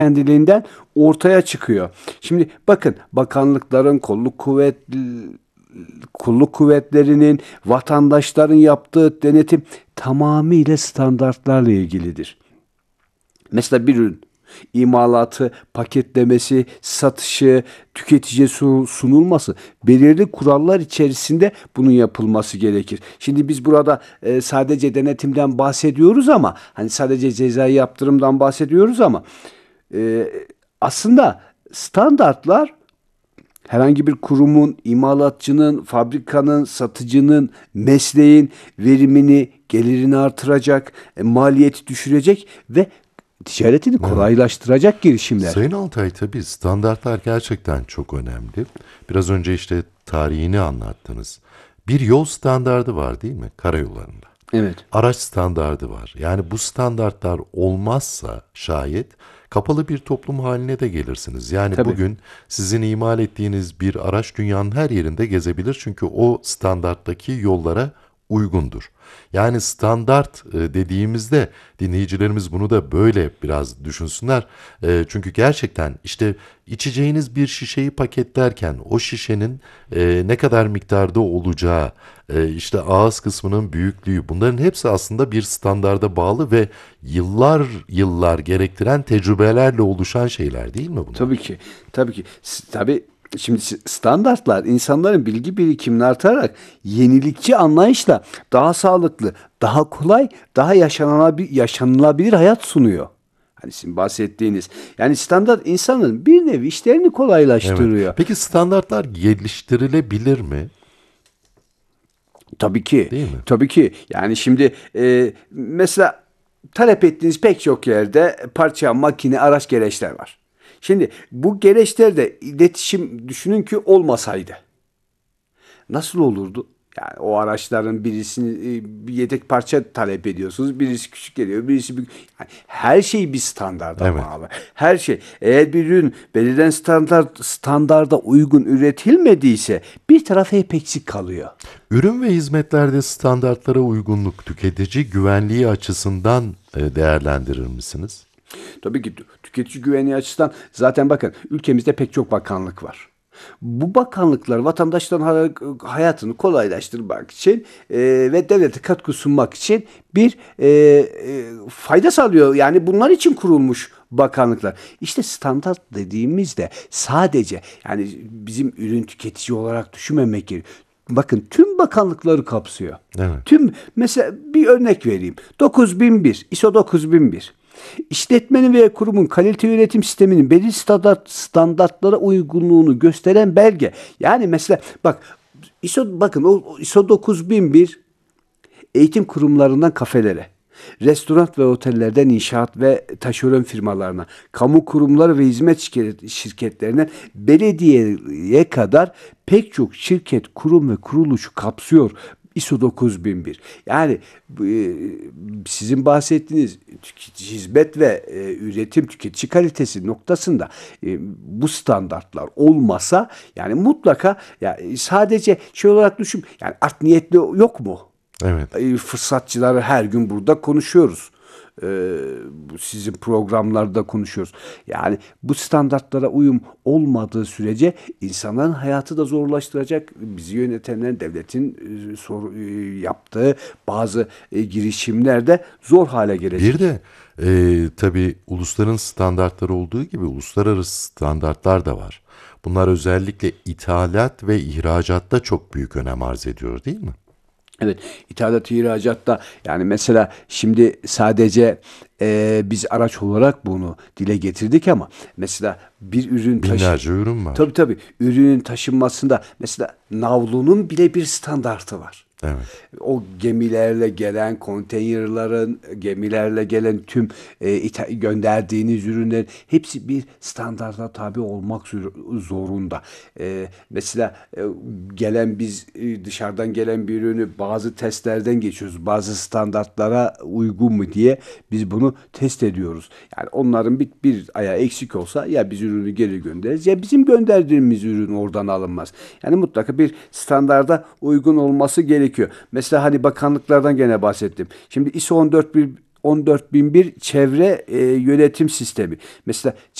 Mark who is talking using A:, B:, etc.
A: kendiliğinden ortaya çıkıyor. Şimdi bakın bakanlıkların, kolluk kuvvetlerinin, vatandaşların yaptığı denetim tamamıyla standartlarla ilgilidir. Mesela bir ürün imalatı, paketlemesi, satışı, tüketiciye sunulması belirli kurallar içerisinde bunun yapılması gerekir. Şimdi biz burada sadece denetimden bahsediyoruz ama hani sadece cezai yaptırımdan bahsediyoruz ama e, aslında standartlar herhangi bir kurumun, imalatçının, fabrikanın, satıcının, mesleğin verimini, gelirini artıracak, maliyeti düşürecek ve ticaretini
B: Evet.
A: kolaylaştıracak girişimler.
B: Sayın Altay, tabii standartlar gerçekten çok önemli. Biraz önce işte tarihini anlattınız. Bir yol standardı var değil mi? Karayollarında.
A: Evet,
B: Araç standardı var. Yani bu standartlar olmazsa şayet kapalı bir toplum haline de gelirsiniz. Yani
A: tabii.
B: bugün sizin imal ettiğiniz bir araç dünyanın her yerinde gezebilir. Çünkü o standarttaki yollara uygundur. Yani standart dediğimizde dinleyicilerimiz bunu da böyle biraz düşünsünler. Çünkü gerçekten işte içeceğiniz bir şişeyi paketlerken o şişenin ne kadar miktarda olacağı, işte ağız kısmının büyüklüğü, bunların hepsi aslında bir standarda bağlı ve yıllar yıllar gerektiren tecrübelerle oluşan şeyler değil mi
A: Tabii
B: bunlar?
A: ki. Tabii ki. Tabii şimdi standartlar insanların bilgi birikimini artarak yenilikçi anlayışla daha sağlıklı, daha kolay, daha yaşanılabilir hayat sunuyor. Hani sizin bahsettiğiniz. Yani standart insanın bir nevi işlerini
B: Evet.
A: kolaylaştırıyor.
B: Peki standartlar geliştirilebilir mi?
A: Tabii ki.
B: Değil mi?
A: Tabii ki. Yani şimdi mesela talep ettiğiniz pek çok yerde parça, makine, araç, gereçler var. Şimdi bu gereçlerde iletişim düşünün ki olmasaydı. Nasıl olurdu? Yani o araçların birisini bir yedek parça talep ediyorsunuz. Birisi küçük geliyor, birisi büyük. Yani her şey bir standarda
B: Evet.
A: bağlı. Her şey. Eğer bir ürün belirlen standarda uygun üretilmediyse bir tarafı hep eksik kalıyor.
B: Ürün ve hizmetlerde standartlara uygunluk tüketici güvenliği açısından değerlendirir misiniz?
A: Tabii ki tüketici güvenliği açısından zaten bakın ülkemizde pek çok bakanlık var. Bu bakanlıklar vatandaşların hayatını kolaylaştırmak için ve devlete katkı sunmak için bir fayda sağlıyor. Yani bunlar için kurulmuş bakanlıklar. İşte standart dediğimizde sadece yani bizim ürün tüketici olarak düşünmemek gerekiyor. Bakın tüm bakanlıkları kapsıyor.
B: Evet.
A: Tüm mesela bir örnek vereyim. 9001, ISO 9001. İşletmenin veya kurumun kalite yönetim sisteminin belirli standartlara uygunluğunu gösteren belge. Yani mesela bak bakın o ISO 9001 eğitim kurumlarından kafelere, restoran ve otellerden inşaat ve taşeron firmalarına, kamu kurumları ve hizmet şirketlerine, belediyeye kadar pek çok şirket, kurum ve kuruluşu kapsıyor. ISO 9001. Yani sizin bahsettiğiniz tüketici hizmet ve üretim tüketici kalitesi noktasında bu standartlar olmasa yani mutlaka ya sadece şey olarak düşün yani art niyetli yok mu?
B: Evet.
A: Fırsatçıları her gün burada konuşuyoruz. Sizin programlarda konuşuyoruz. Yani bu standartlara uyum olmadığı sürece insanların hayatı da zorlaştıracak. Bizi yönetenlerin devletin yaptığı bazı girişimler de zor hale
B: Bir
A: gelecek.
B: de tabii ulusların standartları olduğu gibi uluslararası standartlar da var. Bunlar özellikle ithalat ve ihracatta çok büyük önem arz ediyor değil mi?
A: Evet, ithalat ihracatta yani mesela şimdi sadece biz araç olarak bunu dile getirdik ama mesela bir ürün
B: Binlerce ürün var.
A: tabii ürünün taşınmasında mesela navlunun bile bir standartı var.
B: Evet.
A: O gemilerle gelen konteynerların, gemilerle gelen tüm gönderdiğiniz ürünlerin hepsi bir standarda tabi olmak zorunda. Mesela biz dışarıdan gelen bir ürünü bazı testlerden geçiyoruz. Bazı standartlara uygun mu diye biz bunu test ediyoruz. Yani onların bir ayağı eksik olsa ya biz ürünü geri göndeririz ya bizim gönderdiğimiz ürün oradan alınmaz. Yani mutlaka bir standarda uygun olması gerekiyor. Mesela hani bakanlıklardan gene bahsettim. Şimdi ISO 14001 çevre yönetim sistemi. Mesela